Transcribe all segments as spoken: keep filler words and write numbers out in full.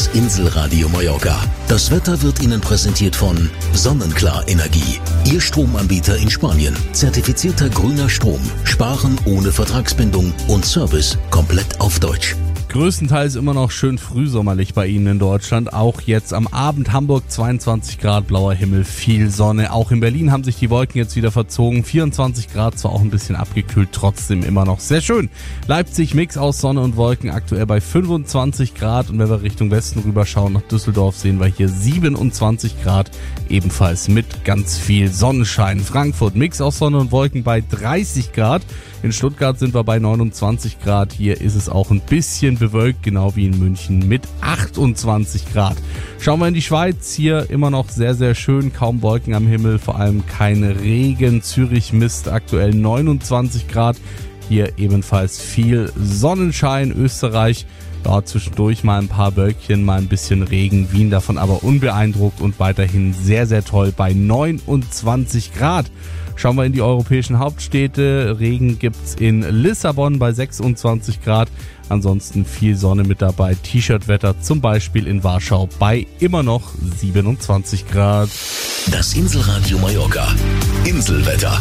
Das Inselradio Mallorca. Das Wetter wird Ihnen präsentiert von Sonnenklar Energie. Ihr Stromanbieter in Spanien. Zertifizierter grüner Strom. Sparen ohne Vertragsbindung und Service komplett auf Deutsch. Größtenteils immer noch schön frühsommerlich bei Ihnen in Deutschland. Auch jetzt am Abend Hamburg zweiundzwanzig Grad, blauer Himmel, viel Sonne. Auch in Berlin haben sich die Wolken jetzt wieder verzogen. vierundzwanzig Grad, zwar auch ein bisschen abgekühlt, trotzdem immer noch sehr schön. Leipzig Mix aus Sonne und Wolken, aktuell bei fünfundzwanzig Grad. Und wenn wir Richtung Westen rüberschauen nach Düsseldorf, sehen wir hier siebenundzwanzig Grad, ebenfalls mit ganz viel Sonnenschein. Frankfurt Mix aus Sonne und Wolken bei dreißig Grad. In Stuttgart sind wir bei neunundzwanzig Grad. Hier ist es auch ein bisschen bewölkt, genau wie in München mit achtundzwanzig Grad. Schauen wir in die Schweiz, hier immer noch sehr, sehr schön, kaum Wolken am Himmel, vor allem kein Regen. Zürich misst aktuell neunundzwanzig Grad, hier ebenfalls viel Sonnenschein. Österreich, ja, zwischendurch mal ein paar Wölkchen, mal ein bisschen Regen, Wien davon aber unbeeindruckt und weiterhin sehr, sehr toll bei neunundzwanzig Grad. Schauen wir in die europäischen Hauptstädte. Regen gibt's in Lissabon bei sechsundzwanzig Grad. Ansonsten viel Sonne mit dabei. T-Shirt-Wetter zum Beispiel in Warschau bei immer noch siebenundzwanzig Grad. Das Inselradio Mallorca. Inselwetter.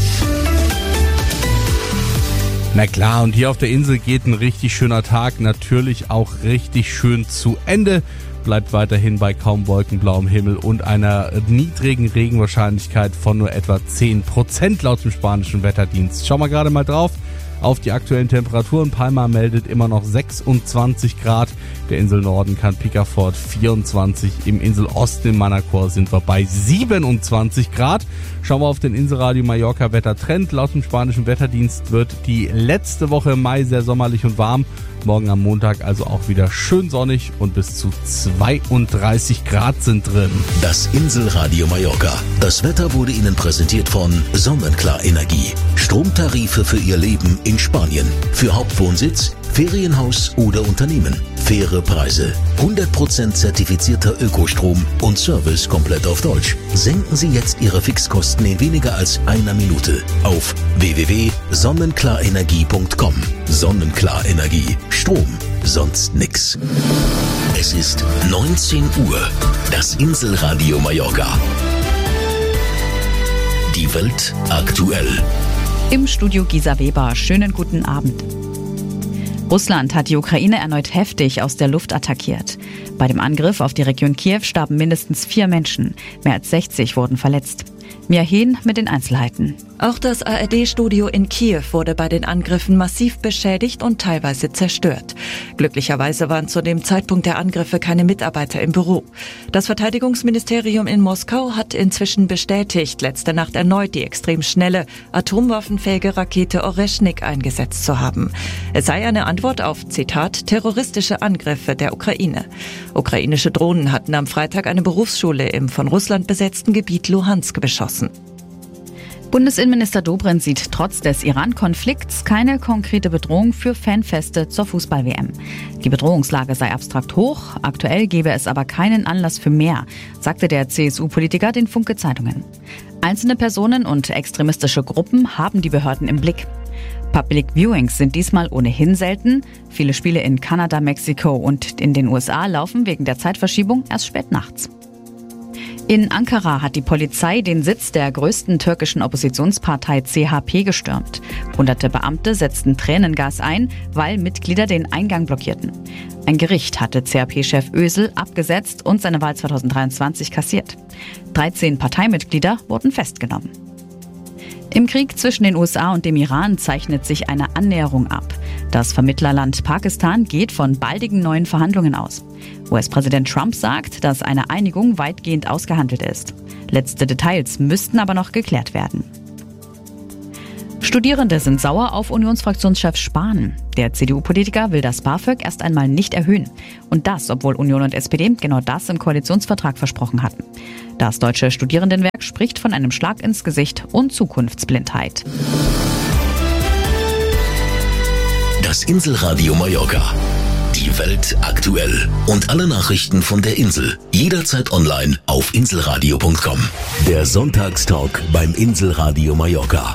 Na klar, und hier auf der Insel geht ein richtig schöner Tag natürlich auch richtig schön zu Ende. Bleibt weiterhin bei kaum wolkenblauem Himmel und einer niedrigen Regenwahrscheinlichkeit von nur etwa zehn Prozent laut dem spanischen Wetterdienst. Schauen wir gerade mal drauf auf die aktuellen Temperaturen. Palma meldet immer noch sechsundzwanzig Grad. Der Inselnorden kann Picafort vierundzwanzig. Im Inselosten in Manacor sind wir bei siebenundzwanzig Grad. Schauen wir auf den Inselradio Mallorca Wettertrend. Laut dem spanischen Wetterdienst wird die letzte Woche im Mai sehr sommerlich und warm. Morgen am Montag also auch wieder schön sonnig und bis zu zweiunddreißig Grad sind drin. Das Inselradio Mallorca. Das Wetter wurde Ihnen präsentiert von Sonnenklar Energie. Stromtarife für Ihr Leben in Spanien. Für Hauptwohnsitz, Ferienhaus oder Unternehmen. Faire Preise. hundert Prozent zertifizierter Ökostrom und Service komplett auf Deutsch. Senken Sie jetzt Ihre Fixkosten in weniger als einer Minute auf w w w punkt sonnenklarenergie punkt com. Sonnenklar Energie. Strom. Sonst nix. Es ist neunzehn Uhr. Das Inselradio Mallorca. Die Welt aktuell. Im Studio Gisa Weber. Schönen guten Abend. Russland hat die Ukraine erneut heftig aus der Luft attackiert. Bei dem Angriff auf die Region Kiew starben mindestens vier Menschen. Mehr als sechzig wurden verletzt. Mia Hehn mit den Einzelheiten. Auch das A R D-Studio in Kiew wurde bei den Angriffen massiv beschädigt und teilweise zerstört. Glücklicherweise waren zu dem Zeitpunkt der Angriffe keine Mitarbeiter im Büro. Das Verteidigungsministerium in Moskau hat inzwischen bestätigt, letzte Nacht erneut die extrem schnelle, atomwaffenfähige Rakete Oreschnik eingesetzt zu haben. Es sei eine Antwort auf, Zitat, terroristische Angriffe der Ukraine. Ukrainische Drohnen hatten am Freitag eine Berufsschule im von Russland besetzten Gebiet Luhansk beschossen. Bundesinnenminister Dobrindt sieht trotz des Iran-Konflikts keine konkrete Bedrohung für Fanfeste zur Fußball-W M. Die Bedrohungslage sei abstrakt hoch, aktuell gebe es aber keinen Anlass für mehr, sagte der C S U-Politiker den Funke-Zeitungen. Einzelne Personen und extremistische Gruppen haben die Behörden im Blick. Public Viewings sind diesmal ohnehin selten. Viele Spiele in Kanada, Mexiko und in den U S A laufen wegen der Zeitverschiebung erst spät nachts. In Ankara hat die Polizei den Sitz der größten türkischen Oppositionspartei C H P gestürmt. Hunderte Beamte setzten Tränengas ein, weil Mitglieder den Eingang blockierten. Ein Gericht hatte C H P-Chef Özal abgesetzt und seine Wahl zweitausenddreiundzwanzig kassiert. dreizehn Parteimitglieder wurden festgenommen. Im Krieg zwischen den U S A und dem Iran zeichnet sich eine Annäherung ab. Das Vermittlerland Pakistan geht von baldigen neuen Verhandlungen aus. U S-Präsident Trump sagt, dass eine Einigung weitgehend ausgehandelt ist. Letzte Details müssten aber noch geklärt werden. Studierende sind sauer auf Unionsfraktionschef Spahn. Der C D U-Politiker will das BAföG erst einmal nicht erhöhen. Und das, obwohl Union und S P D genau das im Koalitionsvertrag versprochen hatten. Das Deutsche Studierendenwerk spricht von einem Schlag ins Gesicht und Zukunftsblindheit. Das Inselradio Mallorca. Die Welt aktuell. Und alle Nachrichten von der Insel. Jederzeit online auf inselradio punkt com. Der Sonntagstalk beim Inselradio Mallorca.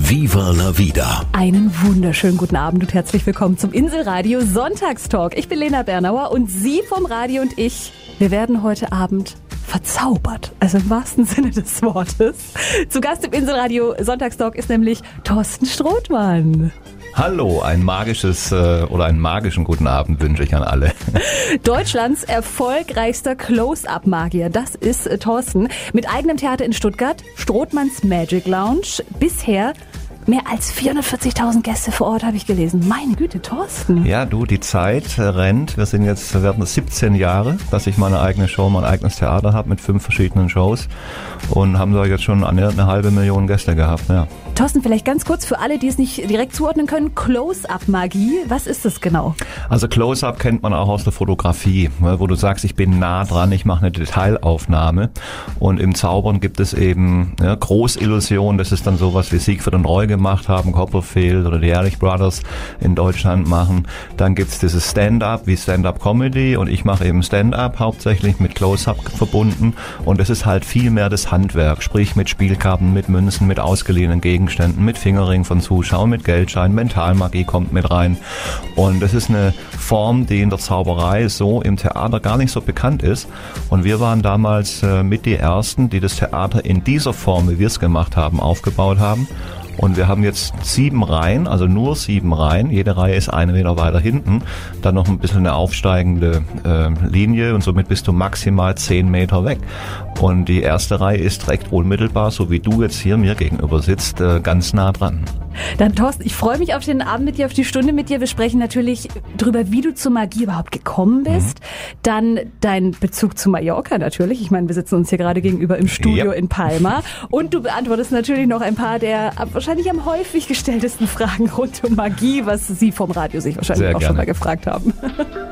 Viva la Vida. Einen wunderschönen guten Abend und herzlich willkommen zum Inselradio Sonntagstalk. Ich bin Lena Bernauer und Sie vom Radio und ich, wir werden heute Abend verzaubert, also im wahrsten Sinne des Wortes. Zu Gast im Inselradio Sonntagstalk ist nämlich Thorsten Strothmann. Hallo, ein magisches äh, oder einen magischen guten Abend wünsche ich an alle. Deutschlands erfolgreichster Close-Up-Magier, das ist äh, Thorsten. Mit eigenem Theater in Stuttgart, Strothmanns Magic Lounge. Bisher mehr als vierhundertvierzigtausend Gäste vor Ort, habe ich gelesen. Meine Güte, Thorsten. Ja, du, die Zeit rennt. Wir sind jetzt, wir werden siebzehn Jahre, dass ich meine eigene Show, mein eigenes Theater habe mit fünf verschiedenen Shows und haben da jetzt schon eine, eine halbe Million Gäste gehabt, ja. Thorsten, vielleicht ganz kurz für alle, die es nicht direkt zuordnen können, Close-Up-Magie, was ist das genau? Also Close-Up kennt man auch aus der Fotografie, wo du sagst, ich bin nah dran, ich mache eine Detailaufnahme und im Zaubern gibt es eben ja, Großillusion, das ist dann sowas wie Siegfried und Roy gemacht haben, Copperfield oder die Ehrlich Brothers in Deutschland machen. Dann gibt es dieses Stand-Up wie Stand-Up-Comedy und ich mache eben Stand-Up hauptsächlich mit Close-Up verbunden und es ist halt viel mehr das Handwerk, sprich mit Spielkarten, mit Münzen, mit ausgeliehenen Gegenständen, mit Fingerring von Zuschauern, mit Geldschein, Mentalmagie kommt mit rein und das ist eine Form, die in der Zauberei so im Theater gar nicht so bekannt ist und wir waren damals äh, mit die Ersten, die das Theater in dieser Form, wie wir es gemacht haben, aufgebaut haben. Und wir haben jetzt sieben Reihen, also nur sieben Reihen. Jede Reihe ist eine Meter weiter hinten. Dann noch ein bisschen eine aufsteigende äh, Linie und somit bist du maximal zehn Meter weg. Und die erste Reihe ist direkt unmittelbar, so wie du jetzt hier mir gegenüber sitzt, äh, ganz nah dran. Dann Thorsten, ich freue mich auf den Abend mit dir, auf die Stunde mit dir. Wir sprechen natürlich darüber, wie du zur Magie überhaupt gekommen bist. Mhm. Dann dein Bezug zu Mallorca natürlich. Ich meine, wir sitzen uns hier gerade gegenüber im Studio ja. in Palma. Und du beantwortest natürlich noch ein paar der wahrscheinlich am häufig gestelltesten Fragen rund um Magie, was Sie vom Radio sich wahrscheinlich Sehr auch gerne. schon mal gefragt haben.